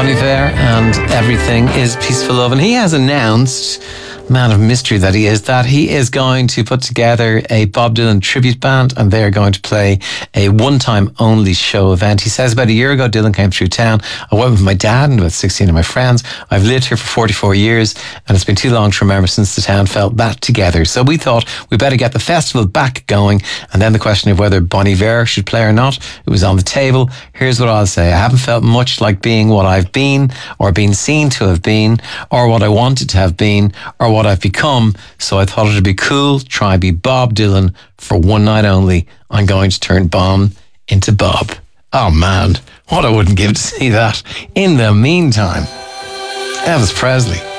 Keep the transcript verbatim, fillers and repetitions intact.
Bon Iver and Everything is Peaceful Love. And he has announced, man of mystery that he is, that he is going to put together a Bob Dylan tribute band, and they're going to play a one-time only show event. He says about a year ago, Dylan came through town. I went with my dad and about sixteen of my friends. I've lived here for forty-four years, and it's been too long to remember since the town felt that together. So we thought we better get the festival back going. And then the question of whether Bon Iver should play or not, it was on the table. Here's what I'll say. I haven't felt much like being what I've been, or been seen to have been, or what I wanted to have been, or what I've become. So I thought it'd be cool to try and be Bob Dylan for one night only. I'm going to turn Bon into Bob. Oh man, what I wouldn't give to see that. In the meantime, Elvis Presley.